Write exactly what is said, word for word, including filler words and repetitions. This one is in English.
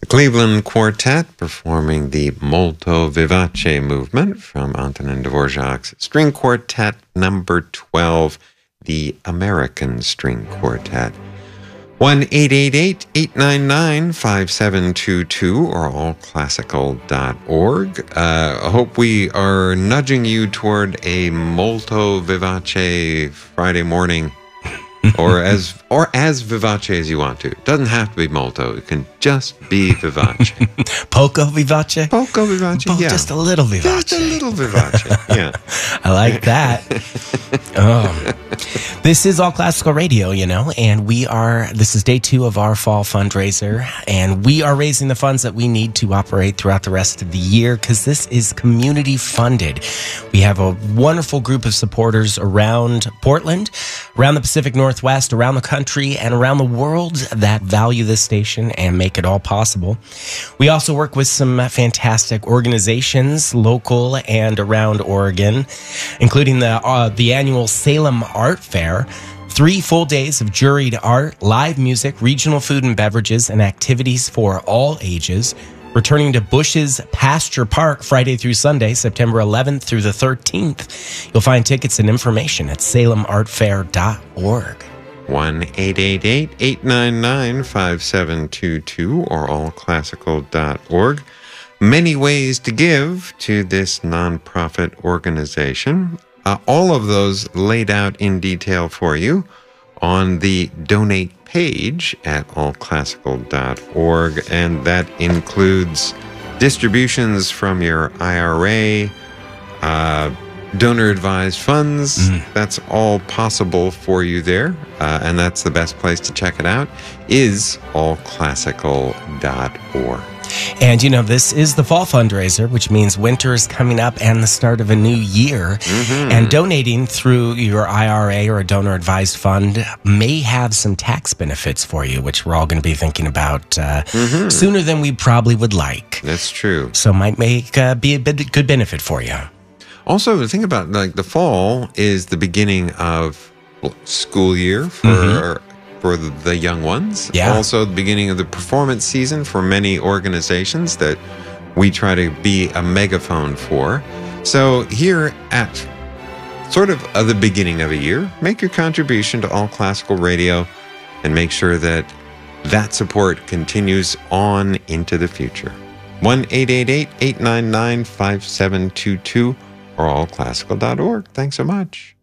Cleveland Quartet performing the Molto Vivace movement from Antonin Dvorak's String Quartet number twelve, the American String Quartet. one eight eight eight, eight nine nine, five seven two two or all classical dot org. Uh, I hope we are nudging you toward a Molto Vivace Friday morning. or as or as vivace as you want to. It doesn't have to be molto. It can just be vivace. Poco vivace? Poco vivace, Po- yeah. Just a little vivace. Just a little vivace, yeah. I like that. Oh. This is All Classical Radio, you know, and we are, this is day two of our fall fundraiser, and we are raising the funds that we need to operate throughout the rest of the year because this is community funded. We have a wonderful group of supporters around Portland, around the Pacific Northwest, around the country, and around the world that value this station and make it all possible. We also work with some fantastic organizations, local and around Oregon, including the uh, the annual Salem Art Fair. Three full days of juried art, live music, regional food and beverages, and activities for all ages. Returning to Bush's Pasture Park Friday through Sunday, September eleventh through the thirteenth. You'll find tickets and information at salem art fair dot org. one eight eight eight, eight nine nine, five seven two two or all classical dot org. Many ways to give to this nonprofit organization. Uh, all of those laid out in detail for you on the donate page at all classical dot org, and that includes distributions from your I R A, uh, donor-advised funds. Mm. That's all possible for you there, uh, and that's the best place to check it out, is all classical dot org. And, you know, this is the fall fundraiser, which means winter is coming up and the start of a new year. Mm-hmm. And donating through your I R A or a donor-advised fund may have some tax benefits for you, which we're all going to be thinking about uh, mm-hmm. sooner than we probably would like. That's true. So might make uh, be a bit, good benefit for you. Also, the thing about, like, the fall is the beginning of school year for... Mm-hmm. for the young ones. Yeah. Also the beginning of the performance season for many organizations that we try to be a megaphone for. So here at sort of uh, the beginning of a year, make your contribution to All Classical Radio and make sure that that support continues on into the future. one eight eight eight, eight nine nine, five seven two two or all classical dot org. Thanks so much.